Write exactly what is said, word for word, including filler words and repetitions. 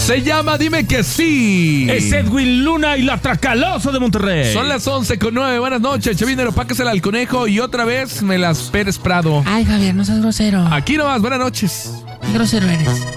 Se llama Dime que sí. Es Edwin Luna y la Tracalosa de Monterrey. Son las once con nueve. Buenas noches, Chavinero, páquesela al conejo y otra vez me las Pérez Prado. Ay, Javier, no seas grosero. Aquí nomás, buenas noches. Qué grosero eres.